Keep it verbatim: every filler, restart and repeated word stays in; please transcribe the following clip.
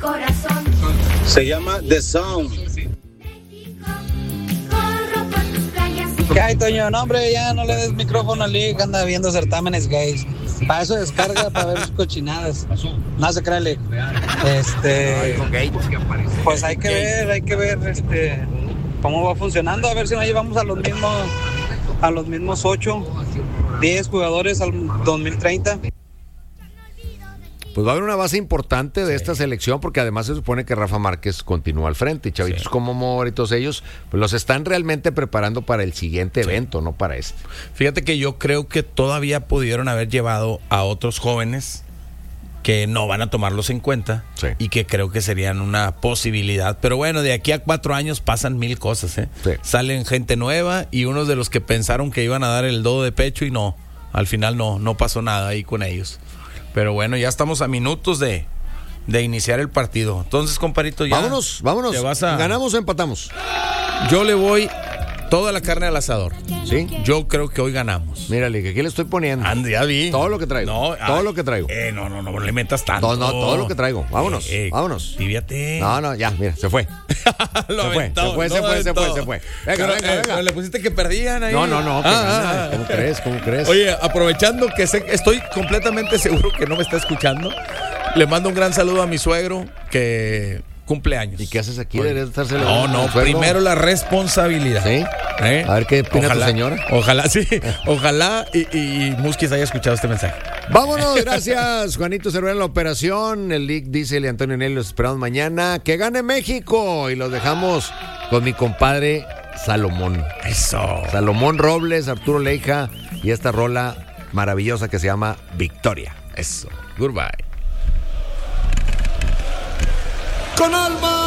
corazón. Se llama The Sound. ¿Qué hay, Toño? No, hombre, ya no le des micrófono al Lick, anda viendo certámenes gays. Para eso descarga, para ver sus cochinadas. No se cree, Lick. Este, pues hay que ver, hay que ver este, cómo va funcionando, a ver si nos llevamos a los mismos, a los mismos ocho, diez jugadores al dos mil treinta. Pues va a haber una base importante de esta selección, porque además se supone que Rafa Márquez continúa al frente, y chavitos sí. como Mora y todos ellos, pues los están realmente preparando para el siguiente sí. evento, no para este. Fíjate que yo creo que todavía pudieron haber llevado a otros jóvenes que no van a tomarlos en cuenta sí. y que creo que serían una posibilidad. Pero bueno, de aquí a cuatro años pasan mil cosas, ¿eh? Sí. Salen gente nueva y unos de los que pensaron que iban a dar el dodo de pecho y no, al final no, no pasó nada ahí con ellos. Pero bueno, ya estamos a minutos de, de iniciar el partido. Entonces, compadrito, ya... Vámonos, vámonos. Vas a... ¿Ganamos o empatamos? Yo le voy toda la carne al asador. ¿Sí? Yo creo que hoy ganamos. Mírale, que aquí le estoy poniendo. Ande, ya vi. Todo lo que traigo. No, todo ay, lo que traigo. Eh, no, no, no, no le metas tanto. No, no, todo lo que traigo. Vámonos, eh, eh, vámonos. Tíbiate. No, no, ya, mira, se fue. lo se, fue se fue, se fue, se fue, se fue. Venga, pero, venga, eh, venga. Pero le pusiste que perdían ahí. No, no, no. Que ah, ¿Cómo crees? ¿Cómo crees? Oye, aprovechando que sé, estoy completamente seguro que no me está escuchando, le mando un gran saludo a mi suegro que cumple años. ¿Y qué haces aquí? Oye. Deberías estar celebrando. No, no, primero la responsabilidad. ¿Sí? ¿Eh? A ver qué opina ojalá, tu señora. Ojalá, sí. Ojalá y, y, y Musquis haya escuchado este mensaje. Vámonos, gracias. Juanito Cervera en la operación. El Lick dice, y Antonio Nelly, los esperamos mañana. ¡Que gane México! Y los dejamos con mi compadre Salomón. Eso. Salomón Robles, Arturo Leija y esta rola maravillosa que se llama Victoria. Eso. Goodbye. Con alma.